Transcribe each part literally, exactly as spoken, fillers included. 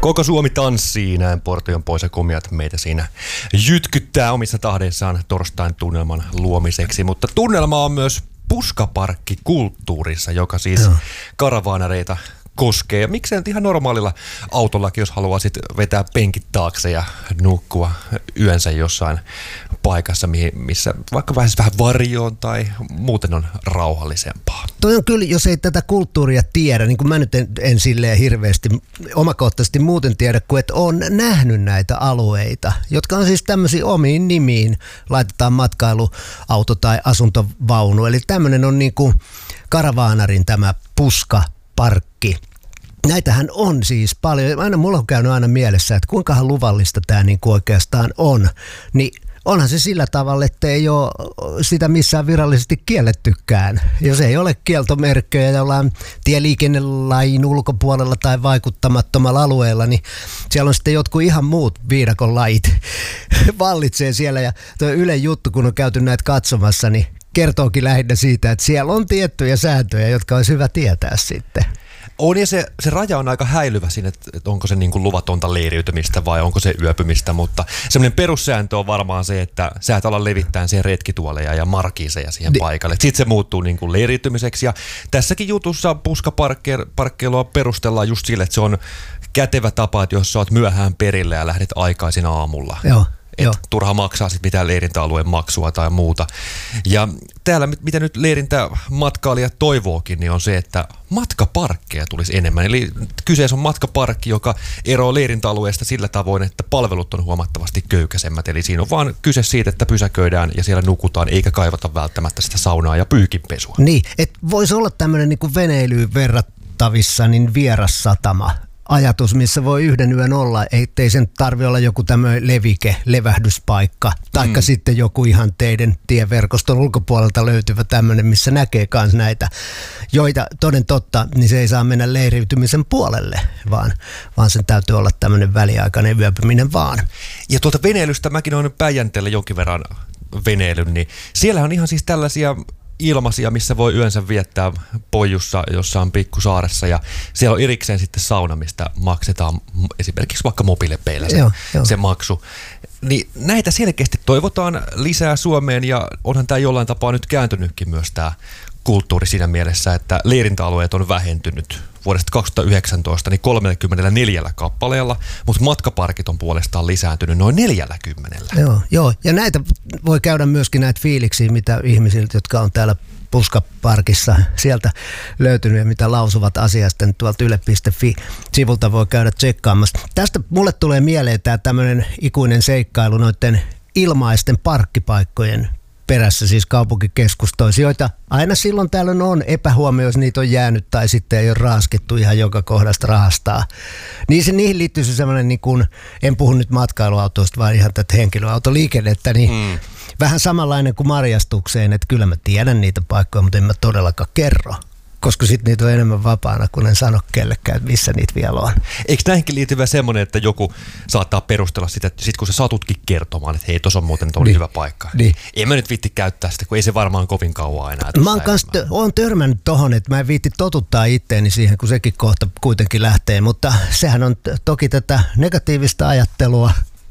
Koko Suomi tanssii, näin Portion pois ja komiat meitä siinä jytkyttää omissa tahdeissaan torstain tunnelman luomiseksi. Mutta tunnelma on myös puskaparkki kulttuurissa, joka siis Joo. karavaanareita koskee. Ja miksei nyt ihan normaalilla autollakin, jos haluaa sit vetää penkit taakse ja nukkua yönsä jossain paikassa, missä vaikka vähän, vähän varjoon tai muuten on rauhallisempaa. Toi on kyllä, jos ei tätä kulttuuria tiedä, niin kuin mä nyt en, en silleen hirveästi omakohtaisesti muuten tiedä, kun et on nähnyt näitä alueita, jotka on siis tämmöisiä omiin nimiin, laitetaan matkailuauto tai asuntovaunu. Eli tämmöinen on niin kuin karavaanarin tämä puskaparkki. Näitähän on siis paljon. Aina mulla on käynyt aina mielessä, että kuinkahan luvallista tämä niin kuin oikeastaan on. Niin onhan se sillä tavalla, että ei ole sitä missään virallisesti kiellettykään. Jos ei ole kieltomerkkejä jollain tieliikennelain ulkopuolella tai vaikuttamattomalla alueella, niin siellä on sitten jotkut ihan muut viidakon lait vallitsee siellä. Ja tuo Ylen juttu, kun on käyty näitä katsomassa, niin kertookin lähinnä siitä, että siellä on tiettyjä sääntöjä, jotka olisi hyvä tietää sitten. On, ja se, se raja on aika häilyvä siinä, että, että onko se niin kuin luvatonta leiriytymistä vai onko se yöpymistä, mutta semmoinen perussääntö on varmaan se, että sä et ala levittämään siihen retkituoleja ja markiiseja siihen Di- paikalle. Sitten se muuttuu niin kuin leiriytymiseksi, ja tässäkin jutussa puskaparkkeilua perustellaan just sille, että se on kätevä tapa, että jos sä oot myöhään perille ja lähdet aikaisin aamulla. Joo. Että turha maksaa sitten mitään leirintäalueen maksua tai muuta. Ja täällä, mitä nyt leirintämatkailijat toivookin, niin on se, että matkaparkkeja tulisi enemmän. Eli kyseessä on matkaparkki, joka eroaa leirintäalueesta sillä tavoin, että palvelut on huomattavasti köykäisemmät. Eli siinä on vaan kyse siitä, että pysäköidään ja siellä nukutaan, eikä kaivata välttämättä sitä saunaa ja pyykinpesua. Niin, että voisi olla tämmöinen niin kuin veneilyyn verrattavissa niin vierassatama ajatus, missä voi yhden yön olla, ettei sen tarvitse olla joku tämmöinen levike, levähdyspaikka, taikka mm. sitten joku ihan teidän tieverkoston ulkopuolelta löytyvä tämmöinen, missä näkee myös näitä, joita toden totta, niin se ei saa mennä leiriytymisen puolelle, vaan, vaan sen täytyy olla tämmöinen väliaikainen yöpyminen vaan. Ja tuolta veneilystä mäkin olen Päijänteellä jonkin verran veneilyn, niin siellä on ihan siis tällaisia ilmaisia, missä voi yönsä viettää Poijussa jossain pikkusaaressa, ja siellä on erikseen sitten sauna, mistä maksetaan esimerkiksi vaikka mobiilepeillä se, joo, joo. se maksu. Niin näitä selkeästi toivotaan lisää Suomeen, ja onhan tämä jollain tapaa nyt kääntynytkin myös tämä kulttuuri siinä mielessä, että leirintäalueet on vähentynyt vuodesta kaksituhattayhdeksäntoista niin kolmekymmentäneljä kappaleella, mutta matkaparkit on puolestaan lisääntynyt noin neljäkymmentä. Joo, joo, ja näitä voi käydä myöskin näitä fiiliksiä, mitä ihmisiltä, jotka on täällä puskaparkissa sieltä löytynyt ja mitä lausuvat asiasta, niin tuolta yle piste fi-sivulta voi käydä tsekkaamassa. Tästä mulle tulee mieleen tämä tämmöinen ikuinen seikkailu noiden ilmaisten parkkipaikkojen perässä, siis kaupunkikeskustoissa, joita aina silloin tällöin on epähuomio, jos niitä on jäänyt tai sitten ei ole raaskittu ihan joka kohdasta rahastaa. Niin se, niihin liittyy se semmoinen, niin kuin, en puhu nyt matkailuautoista, vaan ihan tätä henkilöautoliikennettä, niin mm. vähän samanlainen kuin marjastukseen, että kyllä mä tiedän niitä paikkoja, mutta en mä todellakaan kerro. Koska sitten niitä on enemmän vapaana, kun en sano kellekään, että missä niitä vielä on. Eikö näihinkin liity vielä semmoinen, että joku saattaa perustella sitä, että sit kun sä satutkin kertomaan, että hei, tuossa on muuten niin. hyvä paikka. Niin. En mä nyt viitti käyttää sitä, kun ei se varmaan kovin kauan enää. Mä oon, kans, oon törmännyt tohon, että mä en viitti totuttaa itteeni siihen, kun sekin kohta kuitenkin lähtee. Mutta sehän on t- toki tätä negatiivista ajattelua,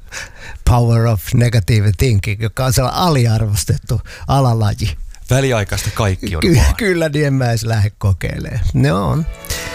power of negative thinking, joka on sellainen aliarvostettu alalaji. Väliaikaista kaikki on Ky- vaan. Kyllä, niin en mä edes lähde kokeilemaan. Ne on.